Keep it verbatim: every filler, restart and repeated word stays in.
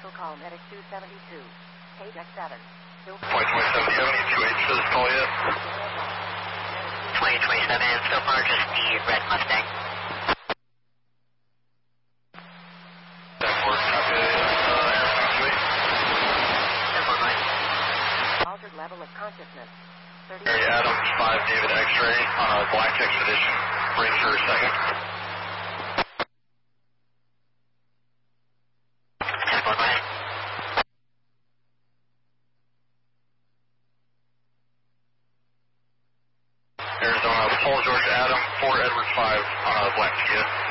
Vehicle call medic two seventy-two. Page X seven. Point twenty-seven seventy, two eight says call yet. twenty twenty-seven, so far just the red Mustang. That works, copy, uh, Airplane two eight. ten four nine. Altered level of consciousness. thirty. Mary Adams, five David X-ray, on a Black Expedition. Brace for a second. ten four nine. Arizona, Paul George Adam, four Edward five, on a Black Kia.